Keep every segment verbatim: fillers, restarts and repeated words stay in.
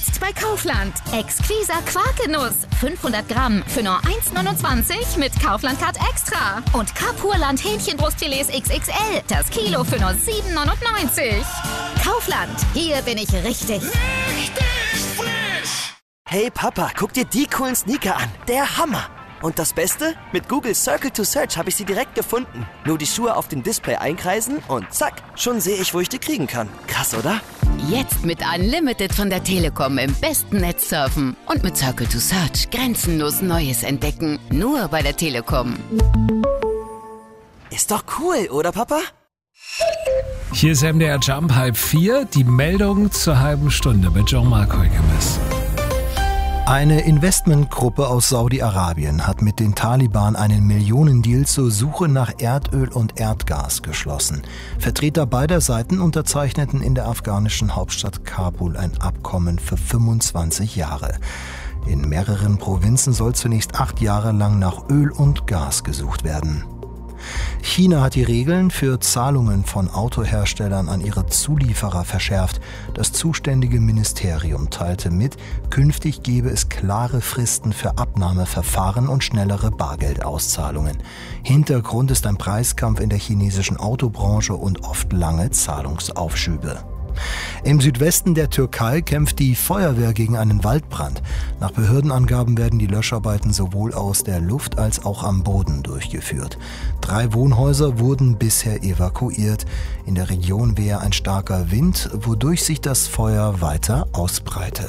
Jetzt bei Kaufland. Exquiser Quarkenuss. fünfhundert Gramm für nur eins neunundzwanzig mit Kaufland-Card Extra. Und Kapurland Hähnchenbrustfilets X X L. Das Kilo für nur sieben neunundneunzig. Kaufland. Hier bin ich richtig. Richtig frisch! Hey Papa, guck dir die coolen Sneaker an. Der Hammer! Und das Beste? Mit Google Circle to Search habe ich sie direkt gefunden. Nur die Schuhe auf dem Display einkreisen und zack, schon sehe ich, wo ich die kriegen kann. Krass, oder? Jetzt mit Unlimited von der Telekom im besten Netz surfen. Und mit Circle to Search grenzenlos Neues entdecken. Nur bei der Telekom. Ist doch cool, oder Papa? Hier ist M D R Jump halb vier, die Meldung zur halben Stunde mit Jean-Marc Heukemes. Eine Investmentgruppe aus Saudi-Arabien hat mit den Taliban einen Millionendeal zur Suche nach Erdöl und Erdgas geschlossen. Vertreter beider Seiten unterzeichneten in der afghanischen Hauptstadt Kabul ein Abkommen für fünfundzwanzig Jahre. In mehreren Provinzen soll zunächst acht Jahre lang nach Öl und Gas gesucht werden. China hat die Regeln für Zahlungen von Autoherstellern an ihre Zulieferer verschärft. Das zuständige Ministerium teilte mit, künftig gebe es klare Fristen für Abnahmeverfahren und schnellere Bargeldauszahlungen. Hintergrund ist ein Preiskampf in der chinesischen Autobranche und oft lange Zahlungsaufschübe. Im Südwesten der Türkei kämpft die Feuerwehr gegen einen Waldbrand. Nach Behördenangaben werden die Löscharbeiten sowohl aus der Luft als auch am Boden durchgeführt. Drei Wohnhäuser wurden bisher evakuiert. In der Region wehe ein starker Wind, wodurch sich das Feuer weiter ausbreite.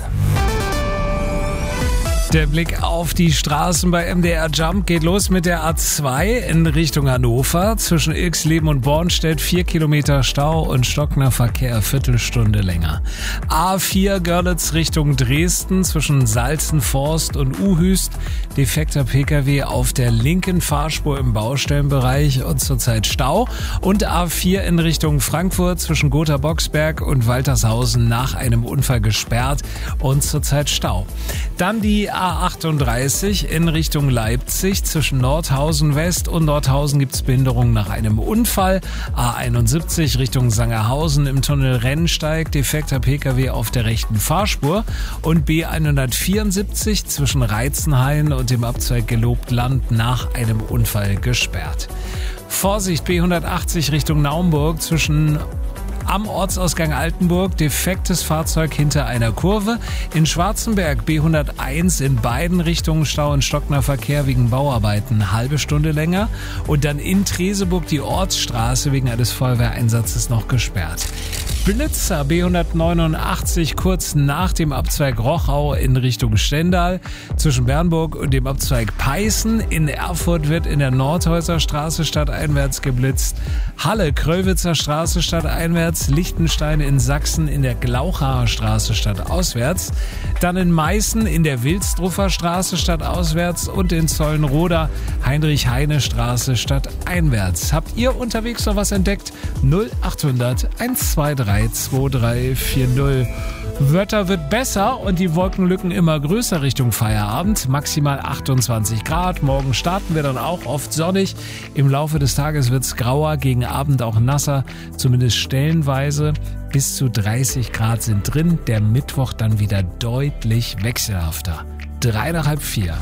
Der Blick auf die Straßen bei M D R Jump geht los mit der A zwei in Richtung Hannover. Zwischen Ilksleben und Bornstedt vier Kilometer Stau und stockender Verkehr, Viertelstunde länger. A vier Görlitz Richtung Dresden zwischen Salzenforst und Uhüst. Defekter Pkw auf der linken Fahrspur im Baustellenbereich und zurzeit Stau. Und A vier in Richtung Frankfurt zwischen Gotha-Boxberg und Waltershausen nach einem Unfall gesperrt und zurzeit Stau. Dann die A achtunddreißig in Richtung Leipzig. Zwischen Nordhausen West und Nordhausen gibt es Behinderungen nach einem Unfall. A einundsiebzig Richtung Sangerhausen im Tunnel Rennsteig. Defekter Pkw auf der rechten Fahrspur. Und B hundertvierundsiebzig zwischen Reizenhain und dem Abzweig Gelobtland nach einem Unfall gesperrt. Vorsicht, B hundertachtzig Richtung Naumburg zwischen am Ortsausgang Altenburg, defektes Fahrzeug hinter einer Kurve. In Schwarzenberg B hunderteins in beiden Richtungen Stau und stockender Verkehr wegen Bauarbeiten, halbe Stunde länger. Und dann in Treseburg die Ortsstraße wegen eines Feuerwehreinsatzes noch gesperrt. Blitzer B hundertneunundachtzig kurz nach dem Abzweig Rochau in Richtung Stendal. Zwischen Bernburg und dem Abzweig Peißen. In Erfurt wird in der Nordhäuser Straße stadteinwärts geblitzt. Halle Kröllwitzer Straße stadteinwärts. Lichtenstein in Sachsen in der Glauchaer Straße stadtauswärts. Dann in Meißen in der Wilstruffer Straße stadtauswärts und in Zollenroda Heinrich-Heine Straße stadteinwärts. Habt ihr unterwegs noch was entdeckt? null achthundert eins zwei drei zwei drei vier null. Wetter wird besser und die Wolkenlücken immer größer Richtung Feierabend. Maximal achtundzwanzig Grad. Morgen starten wir dann auch oft sonnig. Im Laufe des Tages wird es grauer, gegen Abend auch nasser, zumindest stellenweise. Bis zu dreißig Grad sind drin. Der Mittwoch dann wieder deutlich wechselhafter. Drei nach halb vier.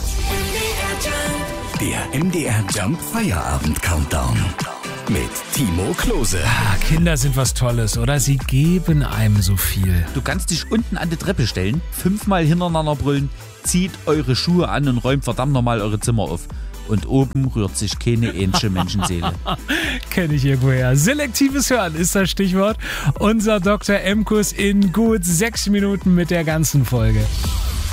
Der M D R Jump Feierabend Countdown. Mit Timo Klose. Ah, Kinder sind was Tolles, oder? Sie geben einem so viel. Du kannst dich unten an die Treppe stellen, fünfmal hintereinander brüllen, zieht eure Schuhe an und räumt verdammt nochmal eure Zimmer auf. Und oben rührt sich keine ähnliche Menschenseele. Kenn ich irgendwoher. Selektives Hören ist das Stichwort. Unser Doktor M-Kurs in gut sechs Minuten mit der ganzen Folge.